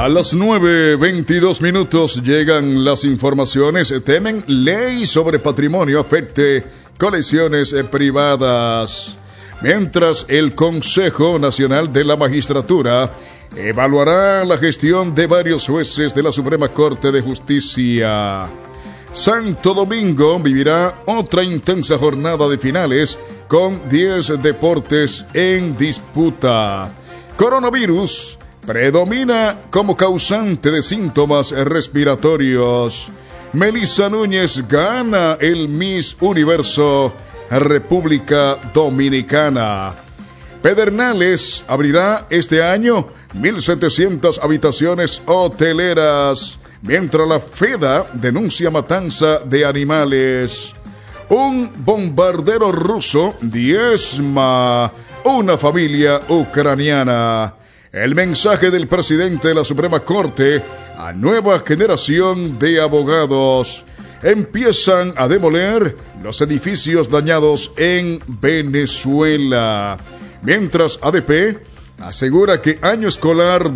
A las 9:22 llegan las informaciones. Temen ley sobre patrimonio afecte colecciones privadas. Mientras el Consejo Nacional de la Magistratura evaluará la gestión de varios jueces de la Suprema Corte de Justicia. Santo Domingo vivirá otra intensa jornada de finales con 10 deportes en disputa. Coronavirus predomina como causante de síntomas respiratorios. Melissa Núñez gana el Miss Universo República Dominicana. Pedernales abrirá este año 1,700 habitaciones hoteleras, mientras la FEDA denuncia matanza de animales. Un bombardero ruso diezma una familia ucraniana. El mensaje del presidente de la Suprema Corte a nueva generación de abogados. Empiezan a demoler los edificios dañados en Venezuela. Mientras ADP asegura que año escolar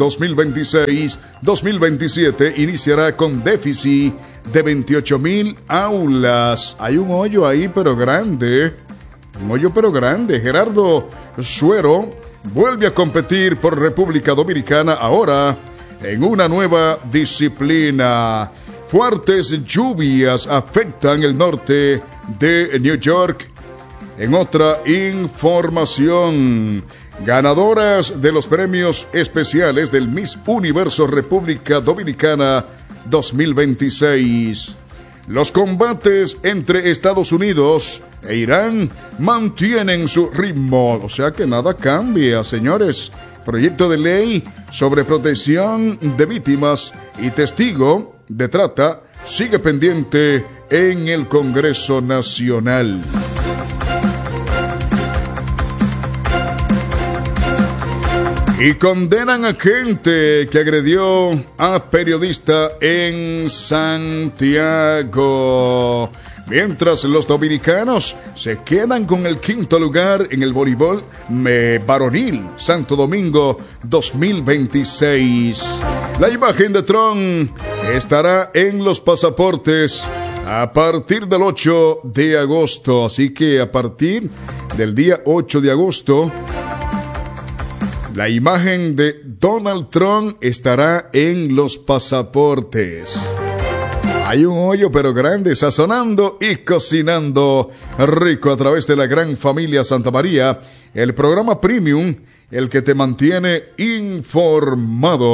2026-2027 iniciará con déficit de 28,000 aulas. Hay un hoyo ahí, pero grande. Un hoyo, pero grande. Gerardo Suero vuelve a competir por República Dominicana, ahora en una nueva disciplina. Fuertes lluvias afectan el norte de New York. En otra información, ganadoras de los premios especiales del Miss Universo República Dominicana 2026. Los combates entre Estados Unidos e Irán mantienen su ritmo, o sea que nada cambia, señores. Proyecto de ley sobre protección de víctimas y testigo de trata sigue pendiente en el Congreso Nacional. Y condenan a gente que agredió a periodista en Santiago. Mientras los dominicanos se quedan con el quinto lugar en el voleibol varonil Santo Domingo 2026. La imagen de Trump estará en los pasaportes a partir del 8 de agosto. Así que a partir del día 8 de agosto, la imagen de Donald Trump estará en los pasaportes. Hay un hoyo pero grande, sazonando y cocinando rico a través de la gran familia Santa María, el programa Premium, el que te mantiene informado.